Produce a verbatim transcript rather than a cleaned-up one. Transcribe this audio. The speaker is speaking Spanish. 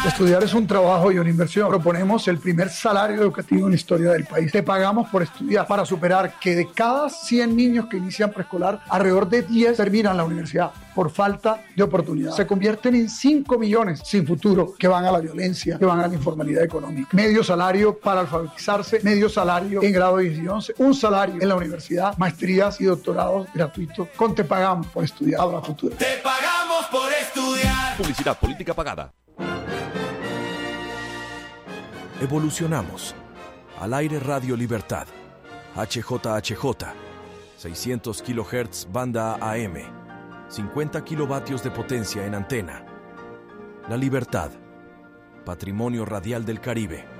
Estudiar es un trabajo y una inversión. Proponemos el primer salario educativo en la historia del país. Te pagamos por estudiar para superar que de cada cien niños que inician preescolar, alrededor de diez terminan la universidad por falta de oportunidad. Se convierten en cinco millones sin futuro que van a la violencia, que van a la informalidad económica. Medio salario para alfabetizarse, medio salario en grado diez y once, un salario en la universidad, maestrías y doctorados gratuitos. Con Te Pagamos por Estudiar. Habrá futuro. Te pagamos por estudiar. Publicidad política pagada. Evolucionamos. Al aire Radio Libertad. H J H J. seiscientos kilohertz banda A M. cincuenta kilovatios de potencia en antena. La Libertad. Patrimonio radial del Caribe.